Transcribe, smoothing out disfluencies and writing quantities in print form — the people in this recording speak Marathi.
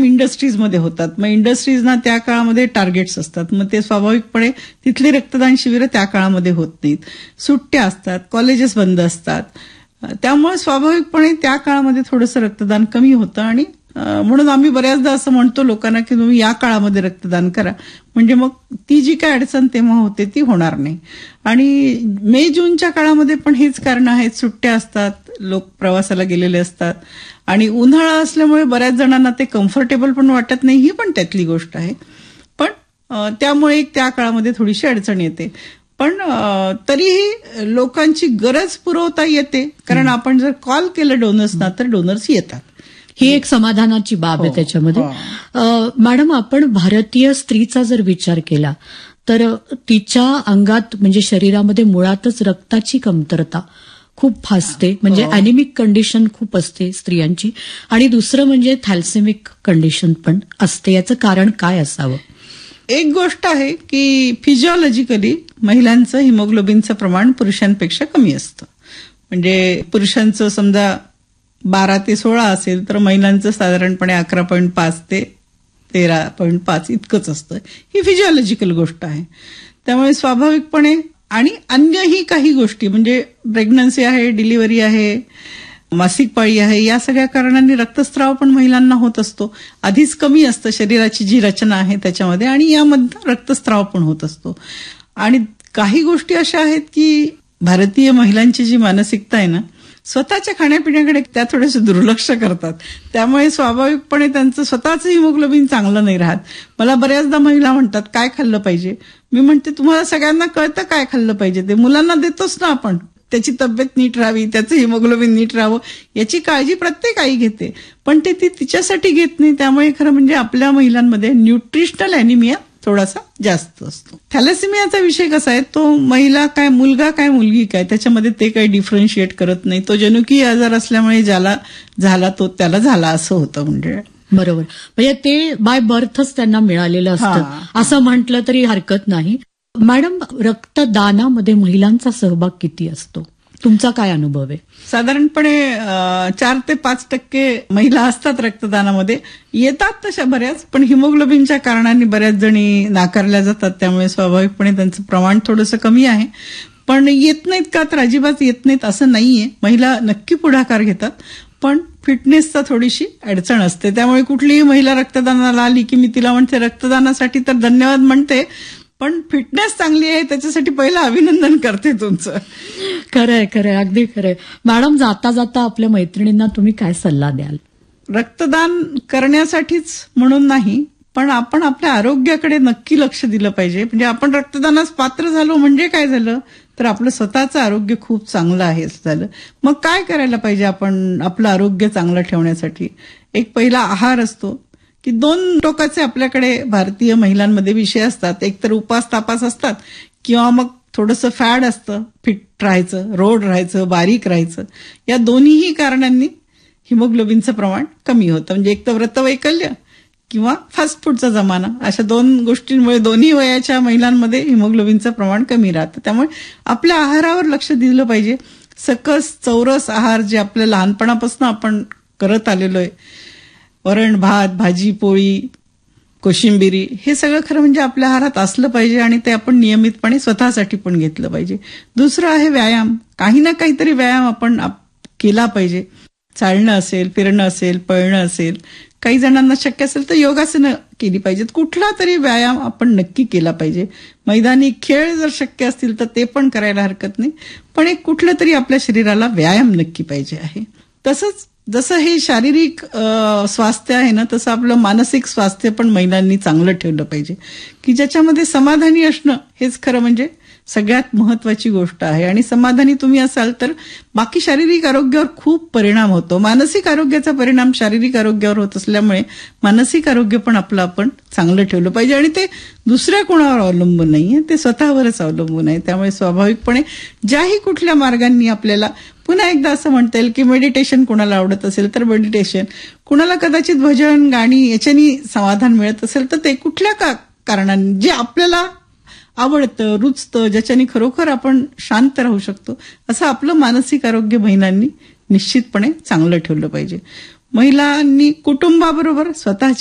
इंडस्ट्रीजमध्ये होतात. मग इंडस्ट्रीजना त्या काळामध्ये टार्गेट्स असतात, मग ते स्वाभाविकपणे तिथली रक्तदान शिबिरं त्या काळामध्ये होत नाहीत. सुट्ट्या असतात, कॉलेजेस बंद असतात, त्यामुळे स्वाभाविकपणे त्या काळामध्ये थोडंसं रक्तदान कमी होतं. आणि म्हणून आम्ही बऱ्याचदा असं म्हणतो लोकांना की तुम्ही या काळामध्ये रक्तदान करा, म्हणजे मग ती जी काय अडचण तेव्हा होते ती होणार नाही. आणि मे जूनच्या काळामध्ये पण हेच कारण आहेत, सुट्ट्या असतात, लोक प्रवासाला गेलेले असतात आणि उन्हाळा असल्यामुळे बऱ्याच जणांना ते कम्फर्टेबल पण वाटत नाही, ही पण त्यातली गोष्ट आहे. पण त्यामुळे त्या काळामध्ये थोडीशी अडचण येते. पण तरीही लोकांची गरज पुरवता येते, कारण आपण जर कॉल केलं डोनर्सना तर डोनर्स येतात. ही एक समाधानाची बाब आहे त्याच्यामध्ये. मॅडम, आपण भारतीय स्त्रीचा जर विचार केला तर तिच्या अंगात म्हणजे शरीरामध्ये मुळातच रक्ताची कमतरता खूप भासते, म्हणजे अॅनिमिक कंडिशन खूप असते स्त्रियांची. आणि दुसरं म्हणजे थॅलेसेमिक कंडिशन पण असते. याचं कारण काय असावं? एक गोष्ट आहे की फिजिओलॉजिकली महिलांचं हिमोग्लोबिनचं प्रमाण पुरुषांपेक्षा कमी असतं. म्हणजे पुरुषांचं समजा 12 ते 16 असेल तर महिलांचं साधारणपणे 11.5 ते 13.5 इतकंच असतं. ही फिजिओलॉजिकल गोष्ट आहे. त्यामुळे स्वाभाविकपणे आणि अन्यही काही गोष्टी म्हणजे प्रेग्नन्सी आहे, डिलिव्हरी आहे, मासिक पाळी आहे, या सगळ्या कारणांनी रक्तस्राव पण महिलांना होत असतो. आधीच कमी असतं शरीराची जी रचना आहे त्याच्यामध्ये, आणि यामध्ये रक्तस्राव पण होत असतो. आणि काही गोष्टी अशा आहेत की भारतीय महिलांची जी मानसिकता आहे ना, स्वतःच्या खाण्यापिण्याकडे त्या थोडेसे दुर्लक्ष करतात. त्यामुळे स्वाभाविकपणे त्यांचं स्वतःचं हिमोग्लोबिन चांगलं नाही राहत. मला बऱ्याचदा महिला म्हणतात काय खाल्लं पाहिजे. मी म्हणते तुम्हाला सगळ्यांना कळतं काय खाल्लं पाहिजे, ते मुलांना देतोच ना आपण. त्याची तब्येत नीट राहावी, त्याचं हिमोग्लोबिन नीट राहावं याची काळजी प्रत्येक आई घेते, पण ती तिच्यासाठी घेत नाही. त्यामुळे खरं म्हणजे आपल्या महिलांमध्ये न्यूट्रिशनल अॅनिमिया थोडासा जास्त असतो. थॅलेसेमियाचा विषय कसा आहे, तो महिला काय, मुलगा काय, मुलगी काय, त्याच्यामध्ये ते काही डिफरन्शिएट करत नाही. तो जनुकीय आजार असल्यामुळे ज्याला झाला तो त्याला झाला असं होतं. म्हणजे बरोबर, म्हणजे ते बाय बर्थच त्यांना मिळालेलं असतं असं म्हटलं तरी हरकत नाही. मॅडम, रक्तदानामध्ये महिलांचा सहभाग किती असतो? तुमचा काय अनुभव आहे? साधारणपणे 4 ते 5% महिला असतात रक्तदानामध्ये. येतात तशा बऱ्याच, पण हिमोग्लोबिनच्या कारणाने बऱ्याच जणी नाकारल्या जातात. त्यामुळे स्वाभाविकपणे त्यांचं प्रमाण थोडंसं कमी आहे. पण येत नाहीत का तर अजिबात येत नाहीत असं नाहीये. महिला नक्की पुढाकार घेतात, पण फिटनेसचा थोडीशी अडचण असते. त्यामुळे कुठलीही महिला रक्तदानाला आली की मी तिला म्हणते रक्तदानासाठी तर धन्यवाद म्हणते, पण फिटनेस चांगली आहे त्याच्यासाठी पहिलं अभिनंदन करते तुमचं. खरंय, खरंय, अगदी खरंय. मॅडम, जाता जाता आपल्या मैत्रिणींना तुम्ही काय सल्ला द्याल? रक्तदान करण्यासाठीच म्हणून नाही, पण आपण आपल्या आरोग्याकडे नक्की लक्ष दिलं पाहिजे. म्हणजे आपण रक्तदानास पात्र झालो म्हणजे काय झालं तर आपलं स्वतःचं आरोग्य खूप चांगलं आहे झालं. मग काय करायला पाहिजे आपण आपलं आरोग्य चांगलं ठेवण्यासाठी? एक पहिला आहार असतो की 2 टोकाचे आपल्याकडे भारतीय महिलांमध्ये विषय असतात. एक तर उपास तापास असतात किंवा मग थोडंसं फॅड असतं, फिट राहायचं, रोड राहायचं, बारीक राहायचं. या दोन्हीही कारणांनी हिमोग्लोबिनचं प्रमाण कमी होतं. म्हणजे एक तर व्रतवैकल्य किंवा फास्ट फूडचा जमाना, अशा 2 गोष्टींमुळे दोन्ही वयाच्या महिलांमध्ये हिमोग्लोबिनचं प्रमाण कमी राहतं. त्यामुळे आपल्या आहारावर लक्ष दिलं पाहिजे. सकस चौरस आहार जे आपल्या लहानपणापासून आपण करत आलेलो आहे, वरण भात, भाजी पोळी, कोशिंबिरी, हे सगळं खरं म्हणजे आपल्या आहारात असलं पाहिजे आणि ते आपण नियमितपणे स्वतःसाठी पण घेतलं पाहिजे. दुसरं आहे व्यायाम. काही ना काहीतरी व्यायाम आपण केला पाहिजे. चालणं असेल, फिरणं असेल, पळणं असेल, काही जणांना शक्य असेल तर योगासनं केली पाहिजेत. कुठला तरी व्यायाम आपण नक्की केला पाहिजे. मैदानी खेळ जर शक्य असतील तर ते पण करायला हरकत नाही, पण एक कुठलं तरी आपल्या शरीराला व्यायाम नक्की पाहिजे आहे. तसंच जसं हे शारीरिक स्वास्थ्य आहे ना, तसं आपलं मानसिक स्वास्थ्य पण महिलांनी चांगलं ठेवलं पाहिजे, की ज्याच्यामध्ये समाधानी असणं हेच खरं म्हणजे सगळ्यात महत्वाची गोष्ट आहे. आणि समाधानी तुम्ही असाल तर बाकी शारीरिक आरोग्यावर खूप परिणाम होतो. मानसिक आरोग्याचा परिणाम शारीरिक आरोग्यावर होत असल्यामुळे मानसिक आरोग्य पण आपलं आपण चांगलं ठेवलं पाहिजे. आणि ते दुसऱ्या कोणावर अवलंबून नाहीये, ते स्वतःवरच अवलंबून आहे. त्यामुळे स्वाभाविकपणे ज्याही कुठल्या मार्गांनी आपल्याला, पुन्हा एकदा असं म्हणता येईल की मेडिटेशन कोणाला आवडत असेल तर मेडिटेशन, कुणाला कदाचित भजन गाणी याच्यानी समाधान मिळत असेल तर ते कुठल्या कारणाने जे आपल्याला आवडतं, रुचतं, ज्याच्याने खरोखर आपण शांत राहू शकतो, असं आपलं मानसिक आरोग्य महिलांनी निश्चितपणे चांगलं ठेवलं पाहिजे. महिलांनी कुटुंबाबरोबर स्वतःची